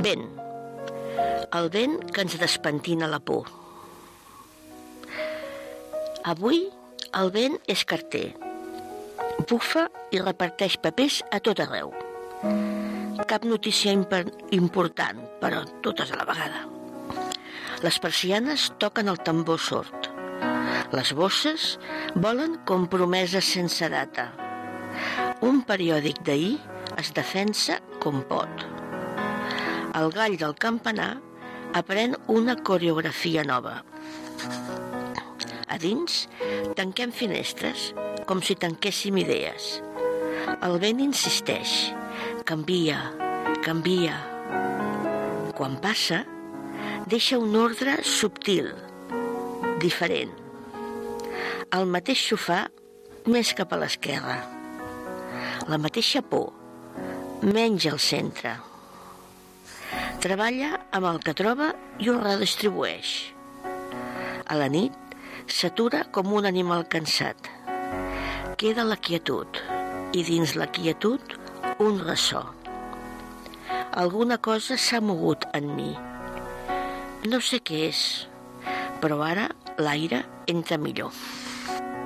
Vent. El vent que ens despentina la por. Avui el vent és carter. Bufa i reparteix papers a tot arreu. Cap notícia important, però totes a la vegada. Les persianes toquen el tambor sord. Les bosses volen com promeses sense data. Un periòdic d'ahir es defensa com pot. El gall del campanar aprèn una coreografia nova. A dins tanquem finestres com si tanquéssim idees. El vent insisteix. Canvia, canvia. Quan passa, deixa un ordre subtil, diferent. El mateix sofà més cap a l'esquerra. La mateixa por, menys al centre. Treballa amb el que troba i ho redistribueix. A la nit s'atura com un animal cansat. Queda la quietud i dins la quietud un ressò. Alguna cosa s'ha mogut en mi. No sé què és, però ara l'aire entra millor.